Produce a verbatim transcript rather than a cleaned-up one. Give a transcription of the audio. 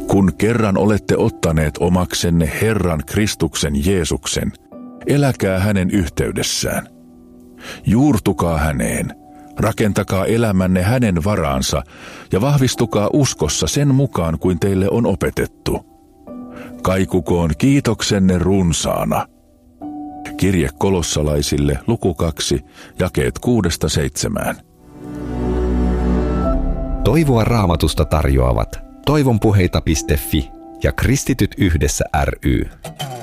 Kun kerran olette ottaneet omaksenne Herran Kristuksen Jeesuksen, eläkää hänen yhteydessään. Juurtukaa häneen, rakentakaa elämänne hänen varaansa ja vahvistukaa uskossa sen mukaan kuin teille on opetettu. Kaikukoon kiitoksenne runsaana. Kirje Kolossalaisille, luku kaksi, jakeet kuudesta seitsemään. Toivoa Raamatusta tarjoavat toivonpuheita piste fi ja Kristityt yhdessä ry.